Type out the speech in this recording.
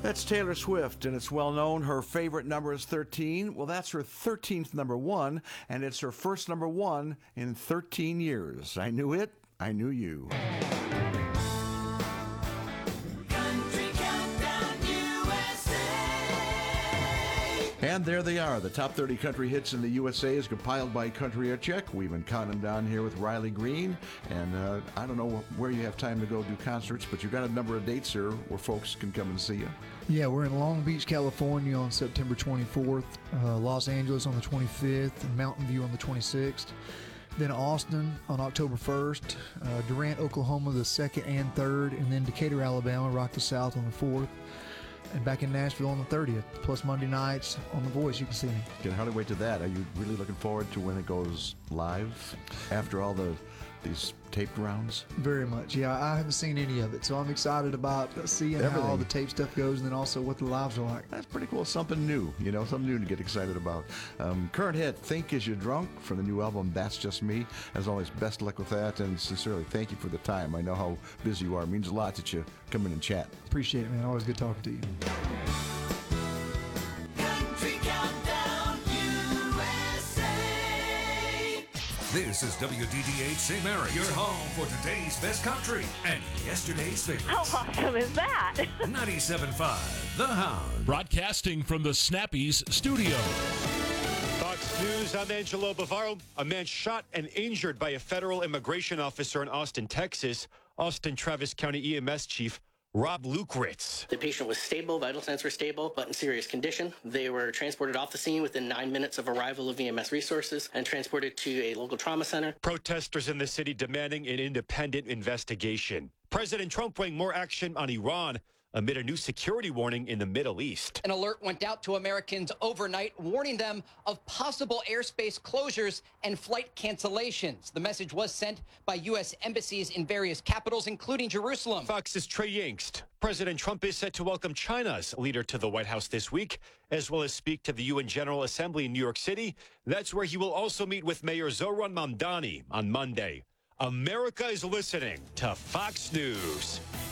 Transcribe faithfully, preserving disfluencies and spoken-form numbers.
That's Taylor Swift, and it's well known her favorite number is thirteen. Well, that's her thirteenth number one, and it's her first number one in thirteen years. I knew it, I knew you. And there they are, the top thirty country hits in the U S A is compiled by Country Check. We've been counting them down here with Riley Green. And uh, I don't know where you have time to go do concerts, but you've got a number of dates here where folks can come and see you. Yeah, we're in Long Beach, California on September twenty-fourth, uh, Los Angeles on the twenty-fifth, and Mountain View on the twenty-sixth. Then Austin on October first, uh, Durant, Oklahoma the second and third, and then Decatur, Alabama, Rock the South on the fourth. And back in Nashville on the thirtieth, plus Monday nights on The Voice, you can see me. Can hardly wait to that. Are you really looking forward to when it goes live after all the these taped rounds? Very much, yeah. I haven't seen any of it, so I'm excited about seeing Everything. how all the tape stuff goes, and then also what the lives are like. That's pretty cool. Something new, you know, something new to get excited about. Um, current hit, Think Is You Drunk, from the new album, That's Just Me. As always, best luck with that, and sincerely, thank you for the time. I know how busy you are. It means a lot that you come in and chat. Appreciate it, man. Always good talking to you. This is W D D H Saint Mary, your home for today's best country and yesterday's favorites. How awesome is that? ninety-seven point five, The Hound. Broadcasting from the Snappies studio. Fox News, I'm Angelo Bavaro. A man shot and injured by a federal immigration officer in Austin, Texas. Austin Travis County E M S Chief Rob Lukritz. The patient was stable, vital signs were stable, but in serious condition. They were transported off the scene within nine minutes of arrival of E M S resources and transported to a local trauma center. Protesters in the city demanding an independent investigation. President Trump weighing more action on Iran amid a new security warning in the Middle East. An alert went out to Americans overnight, warning them of possible airspace closures and flight cancellations. The message was sent by U S embassies in various capitals, including Jerusalem. Fox's Trey Yingst. President Trump is set to welcome China's leader to the White House this week, as well as speak to the U N General Assembly in New York City. That's where he will also meet with Mayor Zohran Mamdani on Monday. America is listening to Fox News.